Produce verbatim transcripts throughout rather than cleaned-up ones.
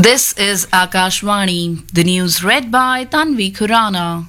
This is Akashvani, the news read by Tanvi Khurana.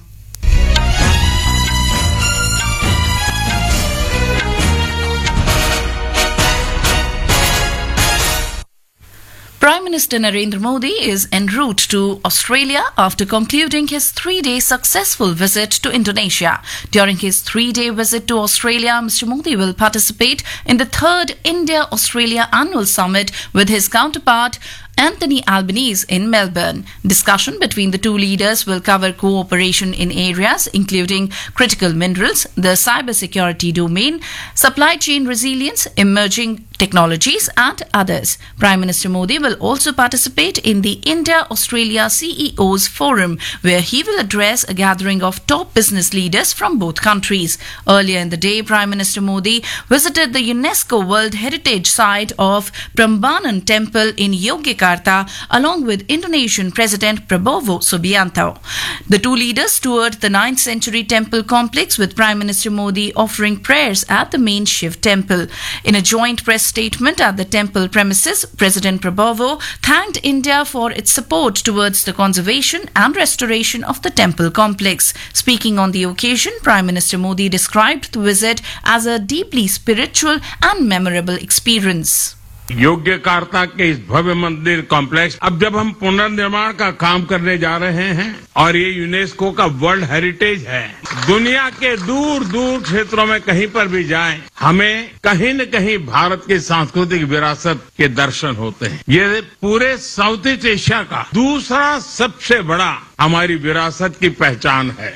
Prime Minister Narendra Modi is en route to Australia after concluding his three-day successful visit to Indonesia. During his three-day visit to Australia, Mister Modi will participate in the third India-Australia Annual Summit with his counterpart Anthony Albanese in Melbourne. Discussion between the two leaders will cover cooperation in areas including critical minerals, the cybersecurity domain, supply chain resilience, emerging technologies and others. Prime Minister Modi will also participate in the India-Australia C E Os Forum, where he will address a gathering of top business leaders from both countries. Earlier in the day, Prime Minister Modi visited the UNESCO World Heritage Site of Prambanan Temple in Yogyakarta along with Indonesian President Prabowo Subianto. The two leaders toured the ninth century temple complex with Prime Minister Modi offering prayers at the main Shiv temple. In a joint press statement at the temple premises, President Prabowo thanked India for its support towards the conservation and restoration of the temple complex. Speaking on the occasion, Prime Minister Modi described the visit as a deeply spiritual and memorable experience. Yogyakarta के इस भव्य मंदिर complex अब जब हम पुनर्निर्माण का काम करने जा रहे हैं और ये यूनेस्को का वर्ल्ड हेरिटेज है, दुनिया के दूर दूर क्षेत्रों में कहीं पर भी जाएं, हमें कहीं न कहीं भारत की सांस्कृतिक विरासत के दर्शन होते हैं। ये पूरे साउथ ईस्ट एशिया का दूसरा सबसे बड़ा हमारी विरासत की पहचान है।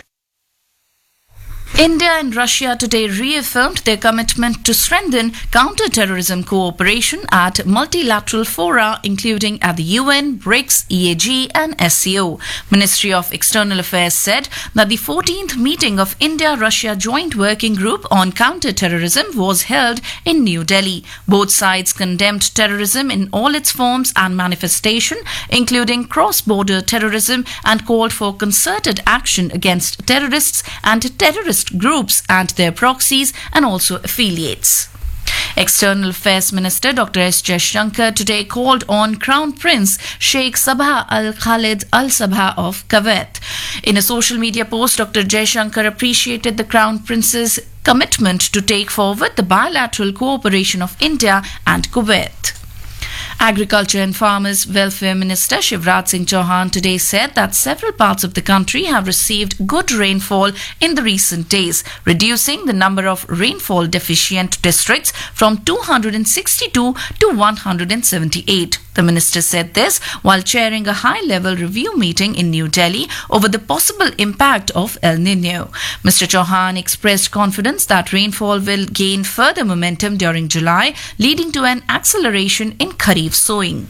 India and Russia today reaffirmed their commitment to strengthen counter-terrorism cooperation at multilateral fora, including at the U N, BRICS, E A G and S C O. Ministry of External Affairs said that the fourteenth meeting of India-Russia Joint Working Group on Counter-Terrorism was held in New Delhi. Both sides condemned terrorism in all its forms and manifestation, including cross-border terrorism, and called for concerted action against terrorists and terrorist groups and their proxies and also affiliates. External Affairs Minister Doctor S Jaishankar today called on Crown Prince Sheikh Sabah Al Khalid Al Sabah of Kuwait. In a social media post, Doctor Jaishankar appreciated the Crown Prince's commitment to take forward the bilateral cooperation of India and Kuwait. Agriculture and Farmers Welfare Minister Shivraj Singh Chauhan today said that several parts of the country have received good rainfall in the recent days, reducing the number of rainfall deficient districts from two hundred sixty-two to one hundred seventy-eight. The minister said this while chairing a high-level review meeting in New Delhi over the possible impact of El Nino. Mister Chauhan expressed confidence that rainfall will gain further momentum during July, leading to an acceleration in Kharif sowing.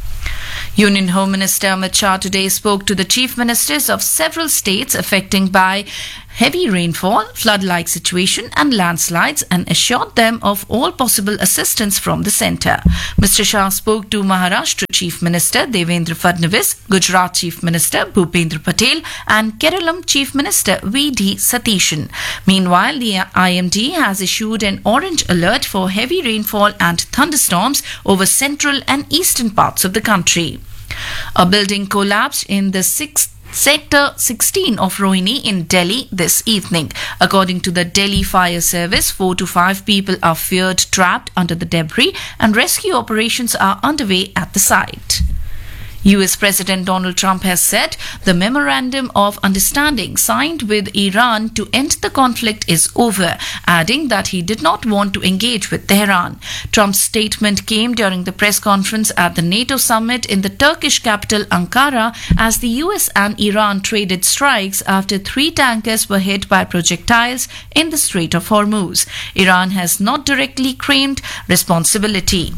Union Home Minister Amit Shah today spoke to the chief ministers of several states affected by heavy rainfall, flood-like situation and landslides and assured them of all possible assistance from the centre. Mister Shah spoke to Maharashtra Chief Minister Devendra Fadnavis, Gujarat Chief Minister Bhupendra Patel and Keralam Chief Minister V D Satishan. Meanwhile, the I M D has issued an orange alert for heavy rainfall and thunderstorms over central and eastern parts of the country. A building collapsed in the sixth Sector sixteen of Rohini in Delhi this evening. According to the Delhi Fire Service, four to five people are feared trapped under the debris and rescue operations are underway at the site. U S President Donald Trump has said the memorandum of understanding signed with Iran to end the conflict is over, adding that he did not want to engage with Tehran. Trump's statement came during the press conference at the NATO summit in the Turkish capital Ankara as the U S and Iran traded strikes after three tankers were hit by projectiles in the Strait of Hormuz. Iran has not directly claimed responsibility.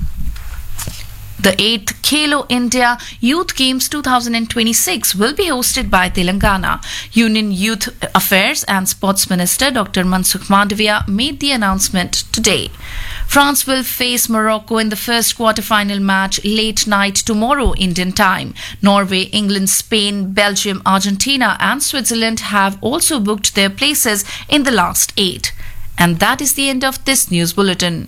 The eighth Khelo India Youth Games twenty twenty-six will be hosted by Telangana. Union Youth Affairs and Sports Minister Doctor Mansukh Mandavia made the announcement today. France will face Morocco in the first quarter-final match late night tomorrow Indian time. Norway, England, Spain, Belgium, Argentina and Switzerland have also booked their places in the last eight. And that is the end of this news bulletin.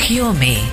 सुर्खियों में।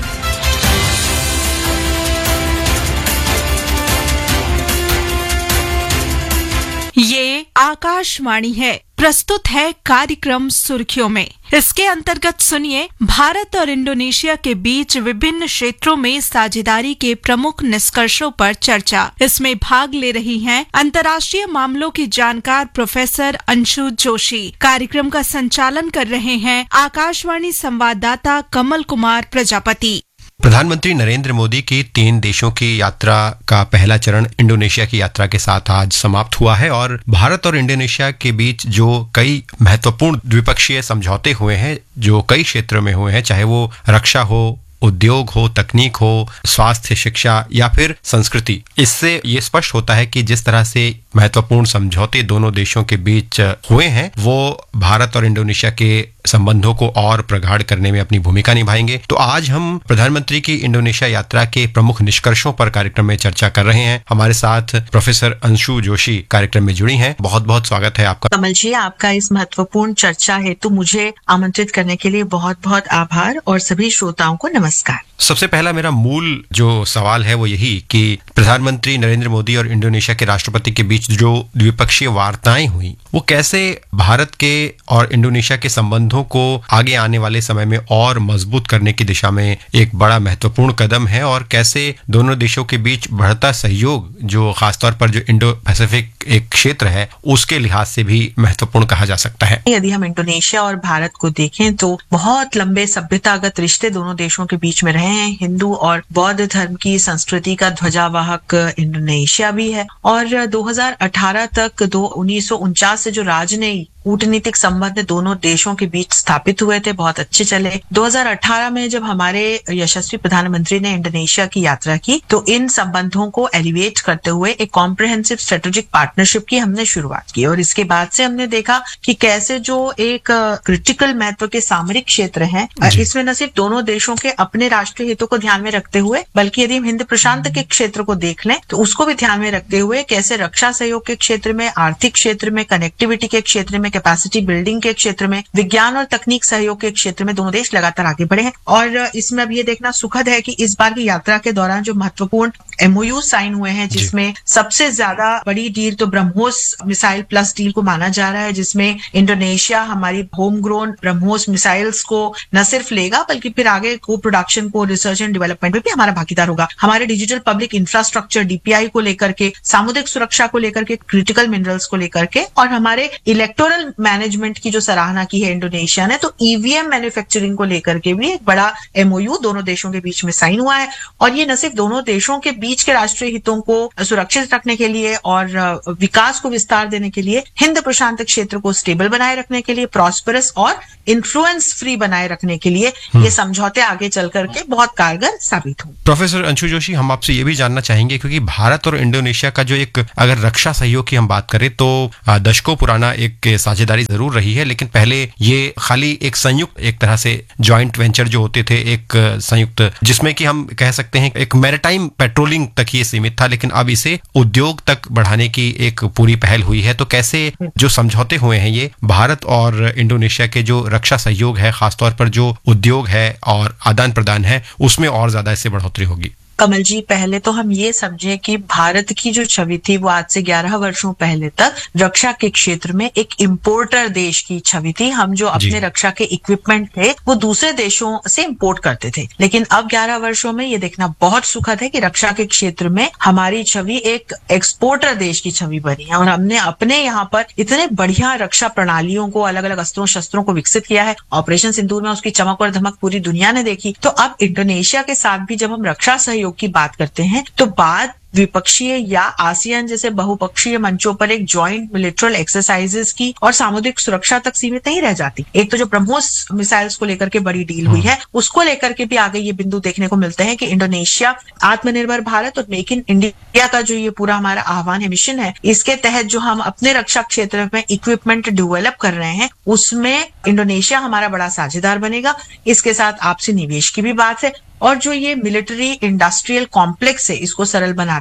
ये आकाशवाणी है, प्रस्तुत है कार्यक्रम सुर्खियों में। इसके अंतर्गत सुनिए भारत और इंडोनेशिया के बीच विभिन्न क्षेत्रों में साझेदारी के प्रमुख निष्कर्षों पर चर्चा। इसमें भाग ले रही हैं अंतर्राष्ट्रीय मामलों की जानकार प्रोफेसर अंशु जोशी। कार्यक्रम का संचालन कर रहे हैं आकाशवाणी संवाददाता कमल कुमार प्रजापति। प्रधानमंत्री नरेंद्र मोदी की तीन देशों की यात्रा का पहला चरण इंडोनेशिया की यात्रा के साथ आज समाप्त हुआ है और भारत और इंडोनेशिया के बीच जो कई महत्वपूर्ण द्विपक्षीय समझौते हुए हैं, जो कई क्षेत्रों में हुए हैं, चाहे वो रक्षा हो, उद्योग हो, तकनीक हो, स्वास्थ्य, शिक्षा या फिर संस्कृति, इससे ये स्पष्ट होता है कि जिस तरह से महत्वपूर्ण समझौते दोनों देशों के बीच हुए हैं वो भारत और इंडोनेशिया के संबंधों को और प्रगाढ़ करने में अपनी भूमिका निभाएंगे। तो आज हम प्रधानमंत्री की इंडोनेशिया यात्रा के प्रमुख निष्कर्षों पर कार्यक्रम में चर्चा कर रहे हैं। हमारे साथ प्रोफेसर अंशु जोशी कार्यक्रम में जुड़ी हैं। बहुत बहुत स्वागत है आपका। कमल जी, आपका इस महत्वपूर्ण चर्चा हेतु मुझे आमंत्रित करने के लिए बहुत बहुत आभार और सभी श्रोताओं को नमस्कार। सबसे पहला मेरा मूल जो सवाल है वो यही कि प्रधानमंत्री नरेंद्र मोदी और इंडोनेशिया के राष्ट्रपति के बीच जो द्विपक्षीय वार्ताएं हुई वो कैसे भारत के और इंडोनेशिया के संबंधों को आगे आने वाले समय में और मजबूत करने की दिशा में एक बड़ा महत्वपूर्ण कदम है, और कैसे दोनों देशों के बीच बढ़ता सहयोग जो खासतौर पर जो इंडो पैसिफिक एक क्षेत्र है उसके लिहाज से भी महत्वपूर्ण कहा जा सकता है। यदि हम इंडोनेशिया और भारत को देखें तो बहुत लंबे सभ्यतागत रिश्ते दोनों देशों के बीच में रहे हैं। हिंदू और बौद्ध धर्म की संस्कृति का ध्वजावाहक इंडोनेशिया भी है और दो हज़ार अठारह तक दो उन्नीस सौ उनचास से जो राजनयिक कूटनीतिक संबंध दोनों देशों के बीच स्थापित हुए थे बहुत अच्छे चले। दो हज़ार अठारह में जब हमारे यशस्वी प्रधानमंत्री ने इंडोनेशिया की यात्रा की तो इन संबंधों को एलिवेट करते हुए एक कॉम्प्रिहेंसिव स्ट्रेटेजिक पार्टनरशिप की हमने शुरुआत की और इसके बाद से हमने देखा कि कैसे जो एक क्रिटिकल महत्व के सामरिक क्षेत्र हैं, इसमें न सिर्फ दोनों देशों के अपने राष्ट्रीय हितों को ध्यान में रखते हुए बल्कि यदि हम हिंद प्रशांत के क्षेत्र को देख लें तो उसको भी ध्यान में रखते हुए कैसे रक्षा सहयोग के क्षेत्र में, आर्थिक क्षेत्र में, कनेक्टिविटी के क्षेत्र में, कैपेसिटी बिल्डिंग के क्षेत्र में, विज्ञान और तकनीक सहयोग के क्षेत्र में दोनों देश लगातार आगे बढ़े हैं। और इसमें अब ये देखना सुखद है कि इस बार की यात्रा के दौरान जो महत्वपूर्ण एमओयू साइन हुए हैं, जिसमें सबसे ज्यादा बड़ी डील तो ब्रह्मोस मिसाइल प्लस डील को माना जा रहा है, जिसमें इंडोनेशिया हमारी होम ग्रोन ब्रह्मोस मिसाइल्स को न सिर्फ लेगा बल्कि फिर आगे को प्रोडक्शन को, रिसर्च एंड डेवलपमेंट में भी हमारा भागीदार होगा। हमारे डिजिटल पब्लिक इंफ्रास्ट्रक्चर डीपीआई को लेकर के, सामुदायिक सुरक्षा को लेकर के, क्रिटिकल मिनरल्स को लेकर के और हमारे इलेक्टोरल मैनेजमेंट की जो सराहना की है इंडोनेशिया ने, तो ईवीएम मैन्युफैक्चरिंग को लेकर के भी एक बड़ा एमओयू दोनों देशों के बीच में साइन हुआ है। और ये न सिर्फ दोनों देशों के बीच के राष्ट्रीय हितों को सुरक्षित रखने के लिए और विकास को विस्तार देने के लिए, हिंद प्रशांत क्षेत्र को स्टेबल बनाए रखने के लिए, प्रॉस्परस और इन्फ्लुएंस फ्री बनाए रखने के लिए ये समझौते आगे चल करके बहुत कारगर साबित हों। प्रोफेसर अंशु जोशी, हम आपसे ये भी जानना चाहेंगे क्योंकि भारत और इंडोनेशिया का जो एक अगर रक्षा सहयोग की हम बात करें तो दशकों पुराना एक साझेदारी जरूर रही है, लेकिन पहले ये खाली एक संयुक्त एक तरह से जॉइंट वेंचर जो होते थे, एक संयुक्त जिसमें कि हम कह सकते हैं एक मैरीटाइम पेट्रोलिंग तक ये सीमित था, लेकिन अब इसे उद्योग तक बढ़ाने की एक पूरी पहल हुई है। तो कैसे जो समझौते हुए हैं ये भारत और इंडोनेशिया के जो रक्षा सहयोग है, खासतौर पर जो उद्योग है और आदान प्रदान है, उसमें और ज्यादा इससे बढ़ोतरी होगी? कमल जी, पहले तो हम ये समझे कि भारत की जो छवि थी वो आज से ग्यारह वर्षों पहले तक रक्षा के क्षेत्र में एक इंपोर्टर देश की छवि थी। हम जो अपने रक्षा के इक्विपमेंट थे वो दूसरे देशों से इंपोर्ट करते थे, लेकिन अब ग्यारह वर्षों में ये देखना बहुत सुखद है कि रक्षा के क्षेत्र में हमारी छवि एक एक्सपोर्टर देश की छवि बनी है और हमने अपने यहाँ पर इतने बढ़िया रक्षा प्रणालियों को, अलग अलग अस्त्रों शस्त्रों को विकसित किया है। ऑपरेशन सिंदूर में उसकी चमक और धमक पूरी दुनिया ने देखी। तो अब इंडोनेशिया के साथ भी जब हम रक्षा सहयोग की बात करते हैं तो बात द्विपक्षीय या आसियान जैसे बहुपक्षीय मंचों पर एक जॉइंट मिलिट्रल एक्सरसाइजेस की और सामुद्रिक सुरक्षा तक सीमित नहीं रह जाती। एक तो जो ब्रह्मोस मिसाइल्स को लेकर के बड़ी डील हुई है, उसको लेकर के भी आगे ये बिंदु देखने को मिलते हैं कि इंडोनेशिया आत्मनिर्भर भारत और मेक इन इंडिया का जो ये पूरा हमारा आह्वान है, मिशन है, इसके तहत जो हम अपने रक्षा क्षेत्र में इक्विपमेंट डेवलप कर रहे हैं उसमें इंडोनेशिया हमारा बड़ा साझेदार बनेगा। इसके साथ आपसी निवेश की भी बात है और जो ये मिलिट्री इंडस्ट्रियल कॉम्प्लेक्स है इसको सरल बनाते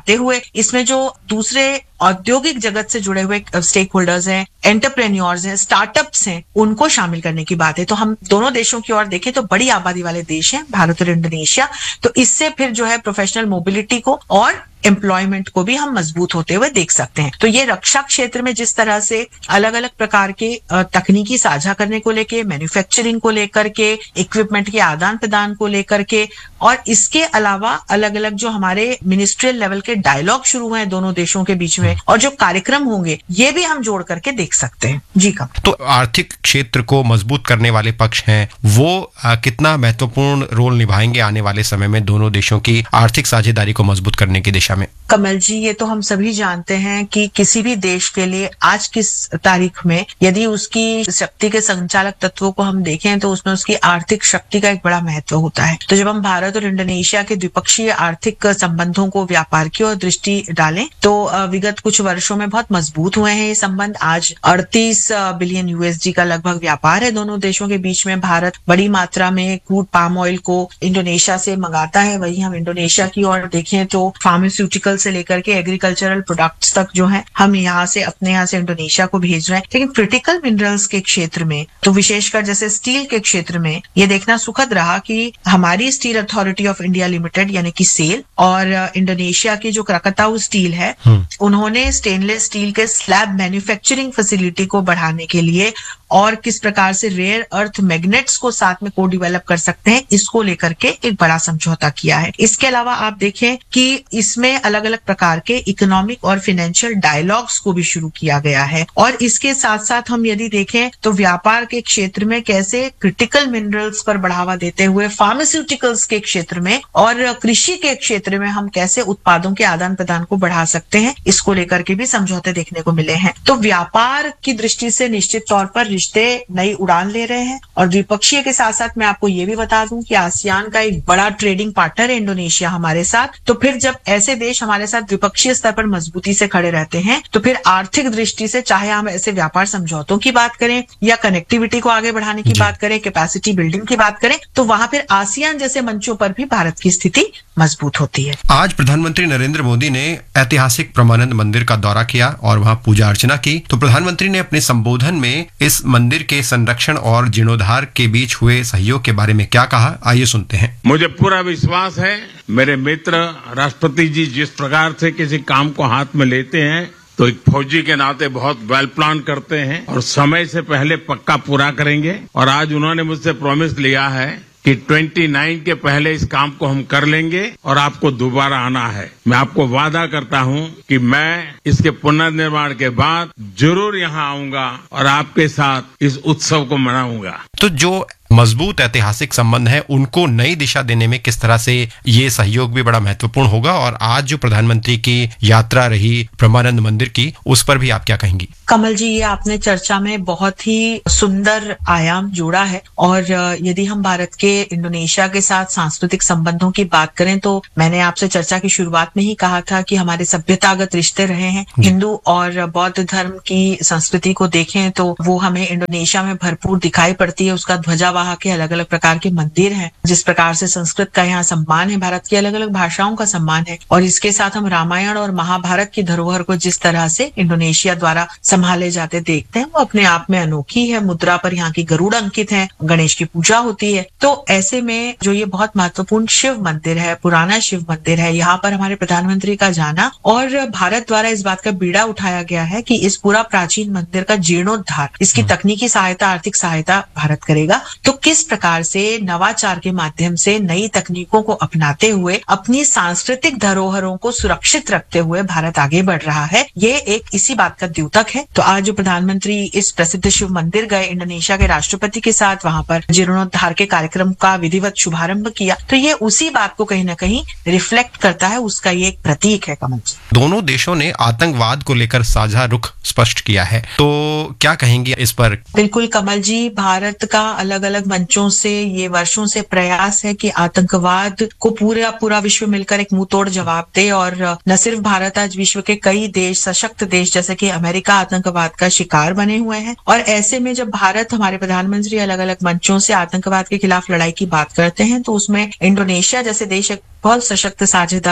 बढ़ाते हुए इसमें जो दूसरे औद्योगिक जगत से जुड़े हुए स्टेक होल्डर्स हैं, एंटरप्रेन्योर्स हैं, स्टार्टअप्स हैं, उनको शामिल करने की बात है। तो हम दोनों देशों की ओर देखें तो बड़ी आबादी वाले देश हैं भारत और इंडोनेशिया, तो इससे फिर जो है प्रोफेशनल मोबिलिटी को और एम्प्लॉयमेंट को भी हम मजबूत होते हुए देख सकते हैं। तो ये रक्षा क्षेत्र में जिस तरह से अलग अलग प्रकार के तकनीकी साझा करने को लेके, मैन्युफैक्चरिंग को लेकर के, इक्विपमेंट के आदान प्रदान को लेकर के, और इसके अलावा अलग अलग जो हमारे मिनिस्ट्रियल लेवल के डायलॉग शुरू हुए हैं दोनों देशों के बीच में और जो कार्यक्रम होंगे, ये भी हम जोड़ करके देख सकते हैं। जी का तो आर्थिक क्षेत्र को मजबूत करने वाले पक्ष हैं, वो आ, कितना महत्वपूर्ण रोल निभाएंगे आने वाले समय में दोनों देशों की आर्थिक साझेदारी को मजबूत करने की दिशा में? कमल जी, ये तो हम सभी जानते हैं कि किसी भी देश के लिए आज किस तारीख में यदि उसकी शक्ति के संचालक तत्वों को हम देखें तो उसमें उसकी आर्थिक शक्ति का एक बड़ा महत्व होता है। तो जब हम भारत और इंडोनेशिया के द्विपक्षीय आर्थिक संबंधों को व्यापार की ओर दृष्टि डालें तो विगत कुछ वर्षों में बहुत मजबूत हुए हैं ये संबंध। आज अड़तीस बिलियन यूएसडी का लगभग व्यापार है दोनों देशों के बीच में। भारत बड़ी मात्रा में क्रूड पाम ऑयल को इंडोनेशिया से मंगाता है, वहीं हम इंडोनेशिया की ओर देखें तो फार्मास्यूटिकल से लेकर के एग्रीकल्चरल प्रोडक्ट्स तक जो है हम यहाँ से अपने यहाँ से इंडोनेशिया को भेज रहे हैं। लेकिन क्रिटिकल मिनरल्स के क्षेत्र में तो विशेषकर जैसे स्टील के क्षेत्र में ये देखना सुखद रहा कि हमारी steel authority of India limited यानी कि सेल और इंडोनेशिया की जो क्रकताऊ स्टील है उन्होंने स्टेनलेस स्टील के स्लैब मैन्युफैक्चरिंग फैसिलिटी को बढ़ाने के लिए और किस प्रकार से रेयर अर्थ मैग्नेट्स को साथ में को डिवेलप कर सकते हैं, इसको लेकर के एक बड़ा समझौता किया है। इसके अलावा आप देखें कि इसमें अलग अलग प्रकार के इकोनॉमिक और फाइनेंशियल डायलॉग्स को भी शुरू किया गया है। और इसके साथ साथ हम यदि देखें तो व्यापार के क्षेत्र में कैसे क्रिटिकल मिनरल्स पर बढ़ावा देते हुए फार्मास्यूटिकल्स के क्षेत्र में और कृषि के क्षेत्र में हम कैसे उत्पादों के आदान प्रदान को बढ़ा सकते हैं, इसको लेकर के भी समझौते देखने को मिले हैं। तो व्यापार की दृष्टि से निश्चित तौर पर रिश्ते नई उड़ान ले रहे हैं। और द्विपक्षीय के साथ साथ मैं आपको ये भी बता दूं कि आसियान का एक बड़ा ट्रेडिंग पार्टनर है इंडोनेशिया हमारे साथ। तो फिर जब ऐसे देश हमारे साथ द्विपक्षीय स्तर पर मजबूती से खड़े रहते हैं तो फिर आर्थिक दृष्टि से चाहे हम ऐसे व्यापार समझौतों की बात करें या कनेक्टिविटी को आगे बढ़ाने की बात करें, कैपेसिटी बिल्डिंग की बात करें, तो वहां फिर आसियान जैसे मंचों पर भी भारत की स्थिति मजबूत होती है। आज प्रधानमंत्री नरेंद्र मोदी ने ऐतिहासिक ब्रह्मानंद मंदिर का दौरा किया और वहां पूजा अर्चना की। तो प्रधानमंत्री ने अपने संबोधन में इस मंदिर के संरक्षण और जीर्णोद्धार के बीच हुए सहयोग के बारे में क्या कहा, आइए सुनते हैं। मुझे पूरा विश्वास है मेरे मित्र राष्ट्रपति जी जिस प्रकार से किसी काम को हाथ में लेते हैं तो एक फौजी के नाते बहुत वेल प्लान करते हैं और समय से पहले पक्का पूरा करेंगे। और आज उन्होंने मुझसे प्रॉमिस लिया है कि उनतीस के पहले इस काम को हम कर लेंगे और आपको दोबारा आना है। मैं आपको वादा करता हूं कि मैं इसके पुनर्निर्माण के बाद जरूर यहां आऊंगा और आपके साथ इस उत्सव को मनाऊंगा। तो जो मजबूत ऐतिहासिक संबंध है उनको नई दिशा देने में किस तरह से ये सहयोग भी बड़ा महत्वपूर्ण होगा, और आज जो प्रधानमंत्री की यात्रा रही ब्रह्मानंद मंदिर की, उस पर भी आप क्या कहेंगी? कमल जी, ये आपने चर्चा में बहुत ही सुंदर आयाम जोड़ा है। और यदि हम भारत के इंडोनेशिया के साथ सांस्कृतिक संबंधों की बात करें तो मैंने आपसे चर्चा की शुरुआत में ही कहा था कि हमारे सभ्यतागत रिश्ते रहे हैं। हिंदू और बौद्ध धर्म की संस्कृति को देखें तो वो हमें इंडोनेशिया में भरपूर दिखाई पड़ती है। उसका ध्वजा वहां के अलग अलग प्रकार के मंदिर हैं, जिस प्रकार से संस्कृत का यहाँ सम्मान है, भारत की अलग अलग भाषाओं का सम्मान है। और इसके साथ हम रामायण और महाभारत की धरोहर को जिस तरह से इंडोनेशिया द्वारा संभाले जाते देखते हैं वो अपने आप में अनोखी है। मुद्रा पर यहाँ की गरुड़ अंकित है, गणेश की पूजा होती है। तो ऐसे में जो ये बहुत महत्वपूर्ण शिव मंदिर है, पुराना शिव मंदिर है, यहाँ पर हमारे प्रधानमंत्री का जाना और भारत द्वारा इस बात का बीड़ा उठाया गया है कि इस पूरा प्राचीन मंदिर का जीर्णोद्धार, इसकी तकनीकी सहायता, आर्थिक सहायता भारत करेगा। तो किस प्रकार से नवाचार के माध्यम से नई तकनीकों को अपनाते हुए अपनी सांस्कृतिक धरोहरों को सुरक्षित रखते हुए भारत आगे बढ़ रहा है, ये एक इसी बात का द्योतक है। तो आज जो प्रधानमंत्री इस प्रसिद्ध शिव मंदिर गए इंडोनेशिया के राष्ट्रपति के साथ, वहां पर जीर्णोद्धार के कार्यक्रम का विधिवत शुभारंभ किया, तो ये उसी बात को कहीं ना कहीं रिफ्लेक्ट करता है, उसका ये एक प्रतीक है। कमल जी, दोनों देशों ने आतंकवाद को लेकर साझा रुख स्पष्ट किया है, तो क्या कहेंगे इस पर? बिल्कुल कमल जी, भारत का अलग अलग मंचों से ये वर्षों से प्रयास है कि आतंकवाद को पूरा पूरा विश्व मिलकर एक मुंह तोड़ जवाब दे। और न सिर्फ भारत, आज विश्व के कई देश, सशक्त देश जैसे कि अमेरिका आतंकवाद का शिकार बने हुए हैं। और ऐसे में जब भारत, हमारे प्रधानमंत्री अलग अलग मंचों से आतंकवाद के खिलाफ लड़ाई की बात करते हैं तो उसमें इंडोनेशिया जैसे देश एक बहुत सशक्त साझेदार के रूप में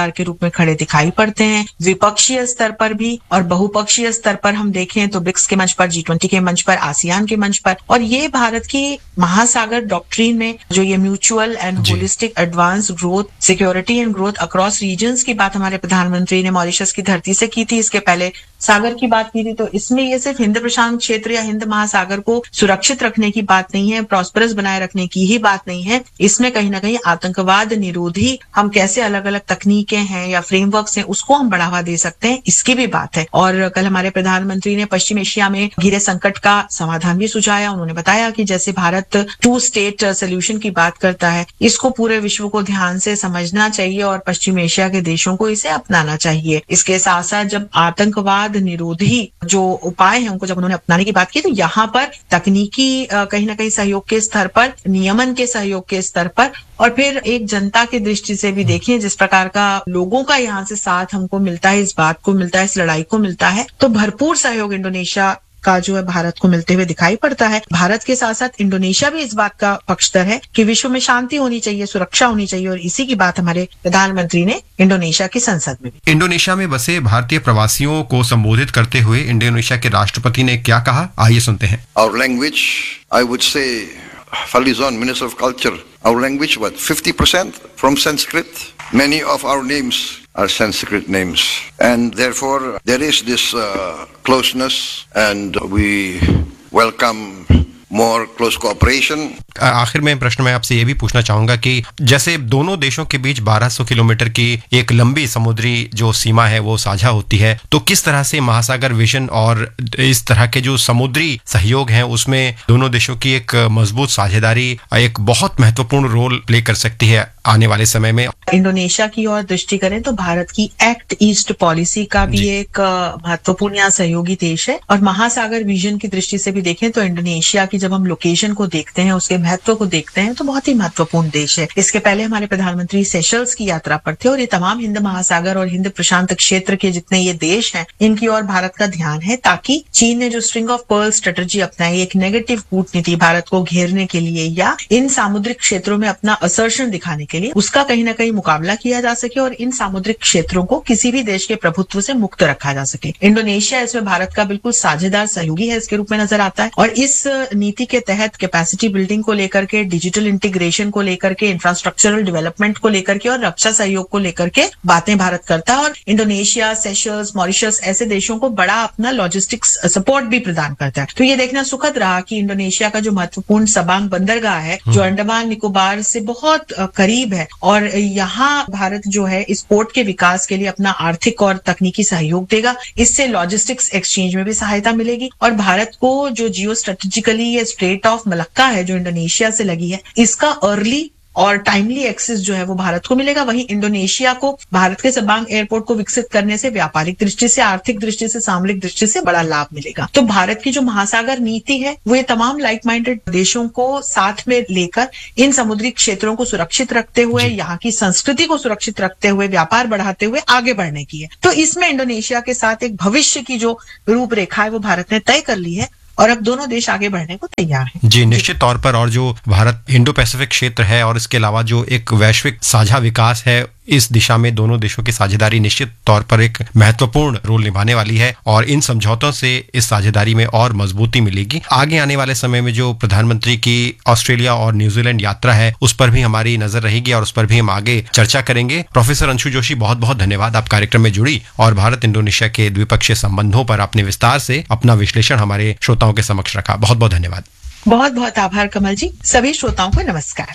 में खड़े दिखाई पड़ते हैं, द्विपक्षीय स्तर पर भी और बहुपक्षीय स्तर पर हम देखें तो ब्रिक्स के मंच पर, जी ट्वेंटी के मंच पर, आसियान के मंच पर। और ये भारत की महासागर डॉक्ट्रिन में जो ये mutual and holistic advance growth, security and growth across regions की बात हमारे प्रधानमंत्री ने मॉरिशस की धरती से की थी, इसके पहले सागर की बात की थी। तो इसमें ये सिर्फ हिंद प्रशांत क्षेत्र या हिंद महासागर को सुरक्षित रखने की बात नहीं है, प्रॉस्परस बनाए रखने की ही बात नहीं है। इसमें कहीं ना कहीं आतंकवाद निरोधी हम कैसे अलग अलग तकनीकें हैं या फ्रेमवर्क्स हैं उसको हम बढ़ावा दे सकते हैं, इसकी भी बात है। और कल हमारे प्रधानमंत्री ने पश्चिम एशिया में घिरे संकट का समाधान भी सुझाया। उन्होंने बताया कि जैसे भारत टू स्टेट सोल्यूशन की बात करता है, इसको पूरे विश्व को ध्यान से समझना चाहिए और पश्चिम एशिया के देशों को इसे अपनाना चाहिए। इसके साथ साथ जब आतंकवाद निरोधी जो उपाय हैं उनको जब उन्होंने अपनाने की बात की, तो यहाँ पर तकनीकी कहीं ना कहीं सहयोग के स्तर पर, नियमन के सहयोग के स्तर पर, और फिर एक जनता की दृष्टि से भी देखें जिस प्रकार का लोगों का यहाँ से साथ हमको मिलता है, इस बात को मिलता है, इस लड़ाई को मिलता है, तो भरपूर सहयोग इंडोनेशिया का जो है भारत को मिलते हुए दिखाई पड़ता है। भारत के साथ साथ इंडोनेशिया भी इस बात का पक्षधर है कि विश्व में शांति होनी चाहिए, सुरक्षा होनी चाहिए, और इसी की बात हमारे प्रधानमंत्री ने इंडोनेशिया की संसद में भी। इंडोनेशिया में बसे भारतीय प्रवासियों को संबोधित करते हुए इंडोनेशिया के राष्ट्रपति ने क्या कहा, आइए सुनते हैं। Our language, I would say, Falizon, Minister of Culture, our language, what, fifty percent from Sanskrit? Many of our names are Sanskrit names. And therefore, there is this uh, closeness, and we welcome more close cooperation. आखिर में प्रश्न मैं आपसे ये भी पूछना चाहूंगा कि जैसे दोनों देशों के बीच बारह सौ किलोमीटर की एक लंबी समुद्री जो सीमा है वो साझा होती है, तो किस तरह से महासागर विजन और इस तरह के जो समुद्री सहयोग हैं उसमें दोनों देशों की एक मजबूत साझेदारी एक बहुत महत्वपूर्ण रोल प्ले कर सकती है आने वाले समय में। इंडोनेशिया की ओर दृष्टि करें तो भारत की एक्ट ईस्ट पॉलिसी का भी एक महत्वपूर्ण यहाँ सहयोगी देश है, और महासागर विजन की दृष्टि से भी देखें तो इंडोनेशिया की जब हम लोकेशन को देखते हैं, उसके महत्व को देखते हैं, तो बहुत ही महत्वपूर्ण देश है। इसके पहले हमारे प्रधानमंत्री सेशल्स की यात्रा पर थे, और ये तमाम हिंद महासागर और हिंद प्रशांत क्षेत्र के जितने ये देश हैं, इनकी ओर भारत का ध्यान है, ताकि चीन ने जो स्ट्रिंग ऑफ पर्ल स्ट्रेटजी अपनाई, एक नेगेटिव कूटनीति भारत को घेरने के लिए या इन सामुद्रिक क्षेत्रों में अपना असर्शन दिखाने के लिए, उसका कहीं ना कहीं मुकाबला किया जा सके और इन सामुद्रिक क्षेत्रों को किसी भी देश के प्रभुत्व से मुक्त रखा जा सके। इंडोनेशिया इसमें भारत का बिल्कुल साझेदार सहयोगी है, इसके रूप में नजर आता है, और इस नीति के तहत कैपेसिटी बिल्डिंग को लेकर के, डिजिटल इंटीग्रेशन को लेकर के, इंफ्रास्ट्रक्चरल डेवलपमेंट को लेकर के और रक्षा सहयोग को लेकर के बातें भारत करता है। और इंडोनेशिया, सेशल्स, मॉरिशस ऐसे देशों को बड़ा अपना लॉजिस्टिक्स सपोर्ट भी प्रदान करता है। तो ये देखना सुखद रहा कि इंडोनेशिया का जो महत्वपूर्ण सबांग बंदरगाह है, जो अंडमान निकोबार से बहुत करीब है, और यहाँ भारत जो है इस पोर्ट के विकास के लिए अपना आर्थिक और तकनीकी सहयोग देगा। इससे लॉजिस्टिक्स एक्सचेंज में भी सहायता मिलेगी, और भारत को जो जियो स्ट्रेटेजिकली ये स्ट्रेट ऑफ मलक्का है जो इंडोनेशिया से लगी है, इसका अर्ली और टाइमली एक्सेस जो है वो भारत को मिलेगा। वहीं इंडोनेशिया को भारत के सबांग एयरपोर्ट को विकसित करने से व्यापारिक दृष्टि से, आर्थिक दृष्टि से, सामरिक दृष्टि से बड़ा लाभ मिलेगा। तो भारत की जो महासागर नीति है वो ये तमाम लाइक माइंडेड देशों को साथ में लेकर इन समुद्री क्षेत्रों को सुरक्षित रखते हुए, यहाँ की संस्कृति को सुरक्षित रखते हुए, व्यापार बढ़ाते हुए आगे बढ़ने की है। तो इसमें इंडोनेशिया के साथ एक भविष्य की जो रूपरेखा है वो भारत ने तय कर ली है, और अब दोनों देश आगे बढ़ने को तैयार हैं। जी, निश्चित तौर पर। और जो भारत इंडो पैसिफिक क्षेत्र है और इसके अलावा जो एक वैश्विक साझा विकास है, इस दिशा में दोनों देशों की साझेदारी निश्चित तौर पर एक महत्वपूर्ण रोल निभाने वाली है, और इन समझौतों से इस साझेदारी में और मजबूती मिलेगी। आगे आने वाले समय में जो प्रधानमंत्री की ऑस्ट्रेलिया और न्यूजीलैंड यात्रा है उस पर भी हमारी नजर रहेगी और उस पर भी हम आगे चर्चा करेंगे। प्रोफेसर अंशु जोशी, बहुत बहुत धन्यवाद, आप कार्यक्रम में जुड़ी और भारत इंडोनेशिया के द्विपक्षीय संबंधों पर आपने विस्तार से अपना विश्लेषण हमारे श्रोताओं के समक्ष रखा। बहुत बहुत धन्यवाद। बहुत बहुत आभार कमल जी। सभी श्रोताओं को नमस्कार।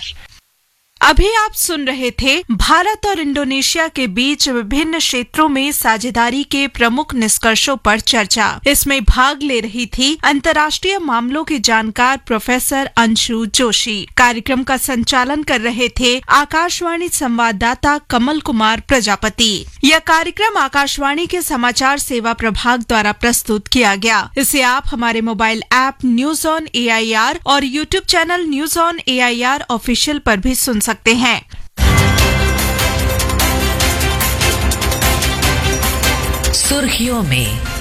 अभी आप सुन रहे थे भारत और इंडोनेशिया के बीच विभिन्न क्षेत्रों में साझेदारी के प्रमुख निष्कर्षों पर चर्चा। इसमें भाग ले रही थी अंतर्राष्ट्रीय मामलों की जानकार प्रोफेसर अंशु जोशी। कार्यक्रम का संचालन कर रहे थे आकाशवाणी संवाददाता कमल कुमार प्रजापति। यह कार्यक्रम आकाशवाणी के समाचार सेवा प्रभाग द्वारा प्रस्तुत किया गया। इसे आप हमारे mobile app news on A I R और YouTube channel news on A I R official पर भी सुन सकते हैं। सुर्खियों में